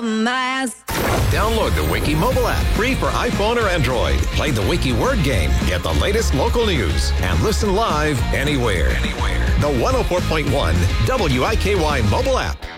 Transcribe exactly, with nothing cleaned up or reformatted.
dumbass. Download the Wiki mobile app, free for iPhone or Android. Play the Wiki word game, get the latest local news, and listen live anywhere. Anywhere. The one oh four point one W I K Y mobile app.